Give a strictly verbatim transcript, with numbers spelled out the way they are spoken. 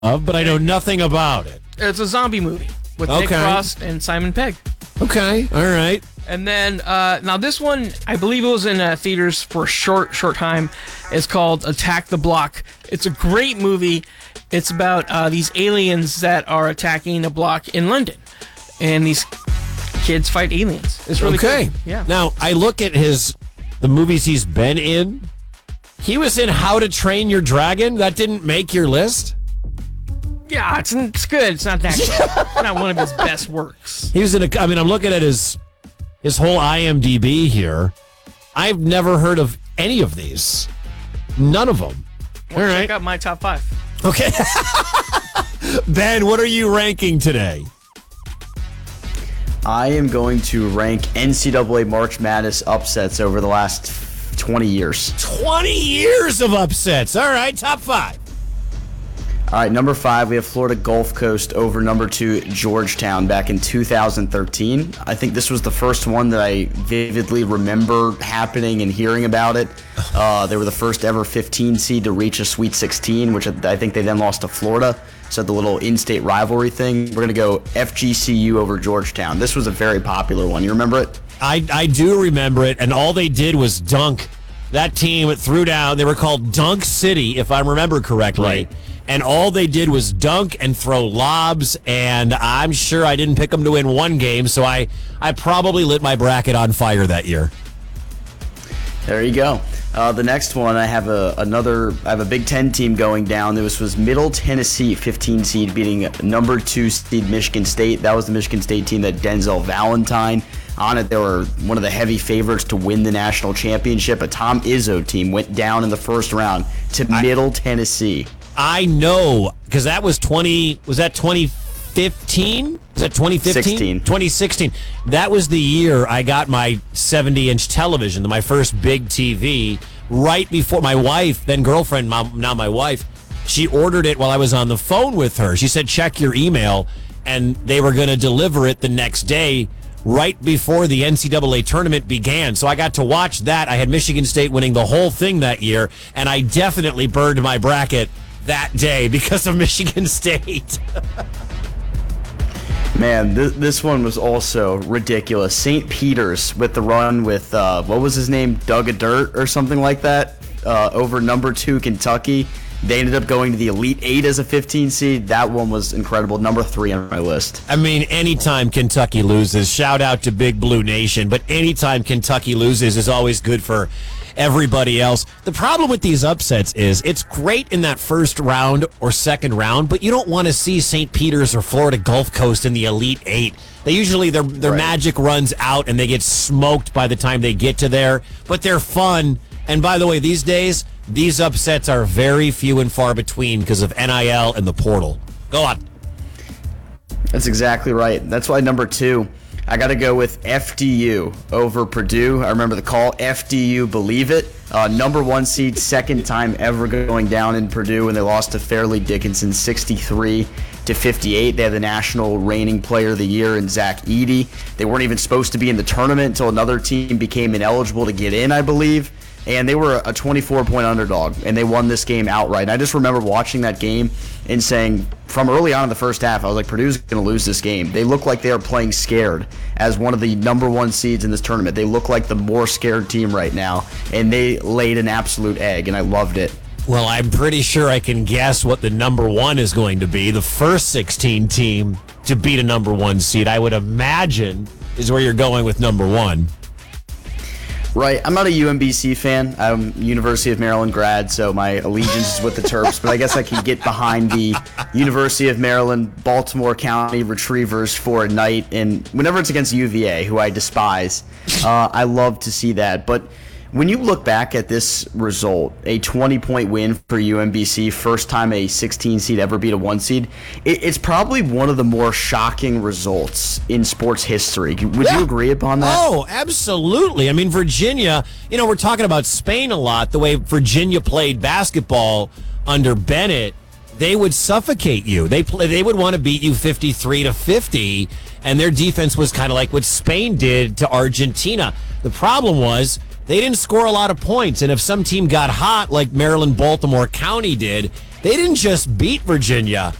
of, but I know nothing about it. It's a zombie movie with Nick Okay. Frost and Simon Pegg. Okay, all right. And then, uh, now this one, I believe it was in uh, theaters for a short, short time. It's called Attack the Block. It's a great movie. It's about uh, these aliens that are attacking a block in London. And these kids fight aliens. It's really Okay. cool. Yeah. Now, I look at his the movies he's been in. He was in How to Train Your Dragon. That didn't make your list? Yeah, it's, it's good. It's not that good. It's not one of his best works. He was in a, I mean, I'm looking at his his whole I M D B here. I've never heard of any of these. None of them. Well, All check right. out my top five. Okay. Ben, what are you ranking today? I am going to rank N C double A March Madness upsets over the last twenty years. twenty years of upsets. All right, top five. All right, number five, we have Florida Gulf Coast over number two, Georgetown, back in two thousand thirteen. I think this was the first one that I vividly remember happening and hearing about it. Uh, they were the first ever fifteen seed to reach a Sweet sixteen, which I think they then lost to Florida. So the little in-state rivalry thing. We're going to go F G C U over Georgetown. This was a very popular one. You remember it? I, I do remember it, and all they did was dunk. That team threw down. They were called Dunk City, if I remember correctly. Right. And all they did was dunk and throw lobs, and I'm sure I didn't pick them to win one game, so I, I probably lit my bracket on fire that year. There you go. Uh, the next one, I have a another. I have a Big Ten team going down. This was Middle Tennessee, fifteen seed, beating number two seed Michigan State. That was the Michigan State team that Denzel Valentine on it. They were one of the heavy favorites to win the national championship. A Tom Izzo team went down in the first round to I, Middle Tennessee. I know, because that was twenty. Was that twenty fifteen? Was that twenty fifteen? sixteen. twenty sixteen. That was the year I got my seventy-inch television, my first big T V, right before my wife, then girlfriend, now my wife, she ordered it while I was on the phone with her. She said, check your email, and they were going to deliver it the next day right before the N C double A tournament began. So I got to watch that. I had Michigan State winning the whole thing that year, and I definitely burned my bracket that day because of Michigan State. Man, th- this one was also ridiculous. Saint Peter's with the run with, uh, what was his name? Doug Dirt or something like that, uh, over number two Kentucky. They ended up going to the Elite Eight as a fifteen seed. That one was incredible. Number three on my list. I mean, anytime Kentucky loses, shout out to Big Blue Nation, but anytime Kentucky loses is always good for everybody else. The problem with these upsets is it's great in that first round or second round, but you don't want to see Saint Peter's or Florida Gulf Coast in the Elite Eight. They usually, their their Right. magic runs out and they get smoked by the time they get to there, but they're fun. And by the way, these days, these upsets are very few and far between because of N I L and the portal. Go on. That's exactly right. That's why number two, I got to go with F D U over Purdue. I remember the call, F D U, believe it. Uh, number one seed, second time ever going down in Purdue, and they lost to Fairleigh Dickinson sixty-three to fifty-eight. They had the national reigning player of the year in Zach Edey. They weren't even supposed to be in the tournament until another team became ineligible to get in, I believe. And they were a twenty-four point underdog, and they won this game outright. And I just remember watching that game and saying, from early on in the first half, I was like, Purdue's going to lose this game. They look like they are playing scared as one of the number one seeds in this tournament. They look like the more scared team right now, and they laid an absolute egg, and I loved it. Well, I'm pretty sure I can guess what the number one is going to be. The first sixteen team to beat a number one seed, I would imagine, is where you're going with number one. Right. I'm not a U M B C fan. I'm University of Maryland grad, so my allegiance is with the Terps. But I guess I can get behind the University of Maryland, Baltimore County Retrievers for a night. And whenever it's against U V A, who I despise, uh, I love to see that. But when you look back at this result, a twenty point win for U M B C, first time a sixteen seed ever beat a one seed, it, it's probably one of the more shocking results in sports history. Would Yeah. you agree upon that? Oh, absolutely. I mean, Virginia, you know, we're talking about Spain a lot, the way Virginia played basketball under Bennett. They would suffocate you. They play, they would want to beat you fifty-three to fifty, and their defense was kind of like what Spain did to Argentina. The problem was they didn't score a lot of points, and if some team got hot like Maryland Baltimore County did, they didn't just beat Virginia.